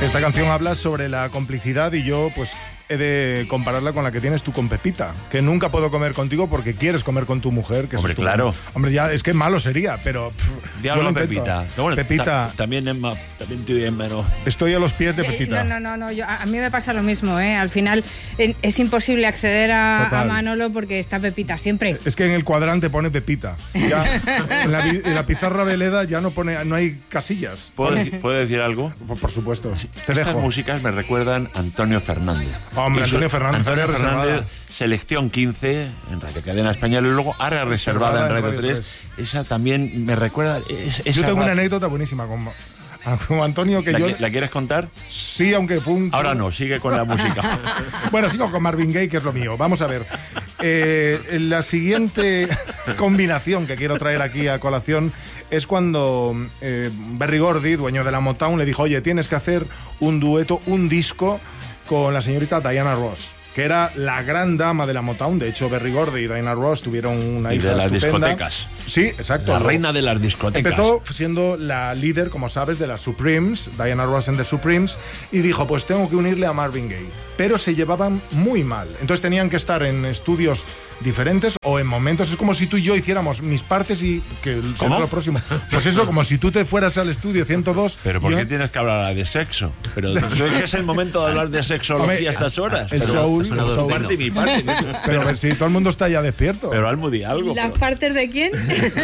Esta canción habla sobre la complicidad y yo, pues, he de compararla con la que tienes tú con Pepita, que nunca puedo comer contigo porque quieres comer con tu mujer. Que hombre, claro. Hombre, ya es que malo sería, pero... Diablo, Pepita. Bueno, Pepita. También estoy en menos. Estoy a los pies de Pepita. No, a mí me pasa lo mismo, ¿eh? Al final es imposible acceder a Manolo porque está Pepita siempre. Es que en el cuadrante pone Pepita. Ya, en la pizarra Veleda ya no hay casillas. ¿Puedo decir algo? Por supuesto. Estas músicas me recuerdan a Antonio Fernández. Hombre, Antonio Fernández, selección 15 en Radio Cadena Española y luego Área Reservada en Radio 3. Esa también me recuerda. Yo tengo una anécdota buenísima con Antonio que ¿La quieres contar? Sí, aunque fue un... Ahora no, sigue con la música. Bueno, sigo con Marvin Gaye, que es lo mío. Vamos a ver. La siguiente combinación que quiero traer aquí a colación es cuando Berry Gordy, dueño de la Motown, le dijo: oye, tienes que hacer un dueto, un disco con la señorita Diana Ross, que era la gran dama de la Motown. De hecho, Berry Gordy y Diana Ross tuvieron una hija de las estupenda. Discotecas. Sí, exacto. La reina de las discotecas. Empezó siendo la líder, como sabes, de las Supremes, Diana Ross and the Supremes, y dijo: pues tengo que unirle a Marvin Gaye. Pero se llevaban muy mal. Entonces tenían que estar en estudios diferentes o en momentos. Es como si tú y yo hiciéramos mis partes y que será lo próximo. Pues eso, como si tú te fueras al estudio 102. Pero ¿por qué tienes que hablar de sexo? Pero es el momento de hablar de sexología a estas horas. El soul. Parte y mi parte. Pero si todo el mundo está ya despierto. Pero Almudi, algo. ¿Las partes de quién?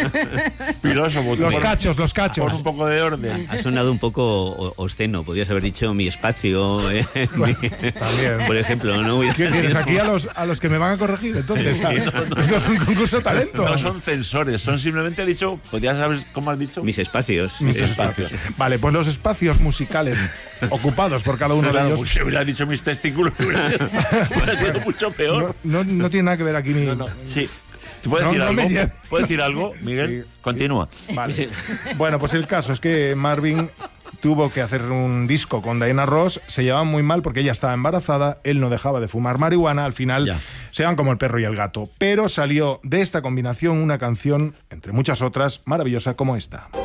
Filósofo. Los cachos. Pon un poco de orden. Ha sonado un poco obsceno. Podrías haber dicho mi espacio. Bueno, también. Por ejemplo, ¿no? ¿Qué tienes aquí a los que me van a corregir? Entonces, esto es un concurso de talento. No son censores, son simplemente, podrías saber cómo has dicho. Mis espacios. Mis espacios. Vale, pues los espacios musicales ocupados por cada uno de ellos. Si hubiera dicho mis testículos, hubiera sido mucho peor. No tiene nada que ver aquí mi... Sí. ¿Puedes decir algo, Miguel? Sí, Continúa. Sí. Vale. Bueno, pues el caso es que Marvin tuvo que hacer un disco con Diana Ross. Se llevaban muy mal porque ella estaba embarazada, él no dejaba de fumar marihuana. Al final se van como el perro y el gato. Pero salió de esta combinación una canción, entre muchas otras, maravillosa como esta.